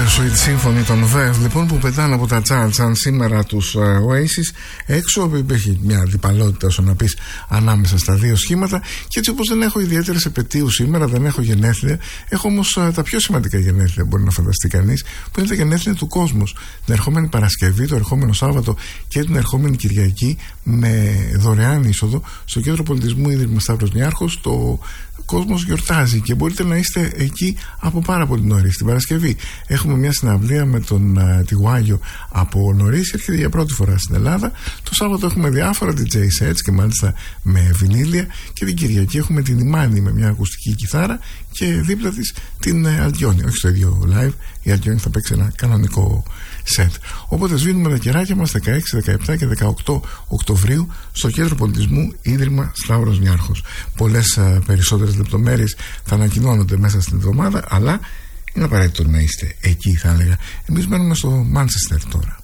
Bittersweet Symphony των Verve, λοιπόν, που πετάνε από τα charts σαν σήμερα τους Oasis έξω. Υπήρχε μια αντιπαλότητα, όσο να πεις, ανάμεσα στα δύο σχήματα. Και έτσι, όπως δεν έχω ιδιαίτερες επετείους σήμερα, δεν έχω γενέθλια, έχω όμως τα πιο σημαντικά γενέθλια, μπορεί να φανταστεί κανείς, που είναι τα γενέθλια του κόσμος. Την ερχόμενη Παρασκευή, το ερχόμενο Σάββατο και την ερχόμενη Κυριακή, με δωρεάν είσοδο στο Κέντρο Πολιτισμού Ίδρυμα Σταύρος Νιάρχος. Το κόσμος γιορτάζει και μπορείτε να είστε εκεί από πάρα πολύ νωρίς. Την Παρασκευή έχουμε μια συναυλία με τον Τιγουάγιο από νωρίς, έρχεται για πρώτη φορά στην Ελλάδα. Το Σάββατο έχουμε διάφορα DJ sets και μάλιστα με βινίλια, και την Κυριακή έχουμε την Ιμάνη με μια ακουστική κιθάρα και δίπλα της την Αλτιόνη, όχι στο ίδιο live. Η Αλτιόνη θα παίξει ένα κανονικό set. Οπότε σβήνουμε τα κεράκια μας 16, 17 και 18 Οκτωβρίου στο Κέντρο Πολιτισμού Ίδρυμα Σταύρος Νιάρχος. Πολλές περισσότερες λεπτομέρειες θα ανακοινώνονται μέσα στην εβδομάδα, αλλά είναι απαραίτητο να είστε εκεί, θα έλεγα. Εμείς μένουμε στο Μάντσεστερ τώρα.